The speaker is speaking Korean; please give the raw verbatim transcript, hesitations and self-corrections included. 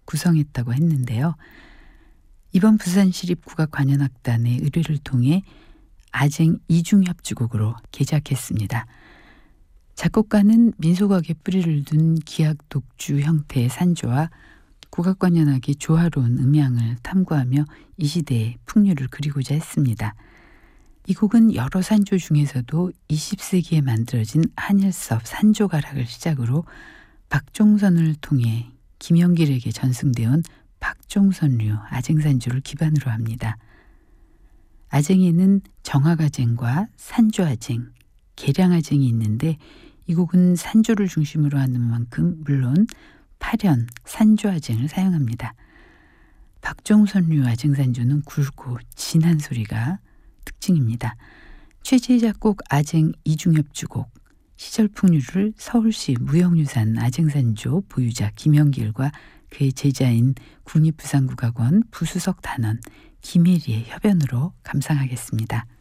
구성했다고 했는데요. 이번 부산시립국악관현악단의 의뢰를 통해 아쟁 이중협주곡으로 개작했습니다. 작곡가는 민속악에 뿌리를 둔 기악 독주 형태의 산조와 국악관현악의 조화로운 음향을 탐구하며 이 시대의 풍류를 그리고자 했습니다. 이 곡은 여러 산조 중에서도 이십 세기에 만들어진 한일섭 산조가락을 시작으로 박종선을 통해 김영길에게 전승되어 박종선류 아쟁산조를 기반으로 합니다. 아쟁에는 정악아쟁과 산조아쟁, 계량아쟁이 있는데 이 곡은 산조를 중심으로 하는 만큼 물론 파련, 산조아쟁을 사용합니다. 박종선류 아쟁산조는 굵고 진한 소리가 특징입니다. 최지혜 작곡 아쟁 이중협주곡, 시절 풍류를 서울시 무형유산 아쟁산조 보유자 김영길과 그의 제자인 국립부산국악원 부수석 단원 김혜리의 협연으로 감상하겠습니다.